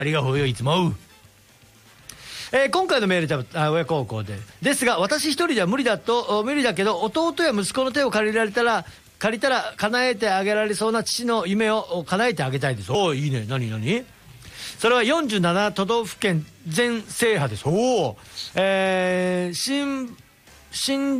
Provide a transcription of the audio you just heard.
ありがとうよ、いつも。今回のメールで親孝行ですが、私一人では無理だけど、弟や息子の手を借りたら叶えてあげられそうな父の夢を叶えてあげたいです。おお、いいね。何それは47都道府県全制覇です。おお、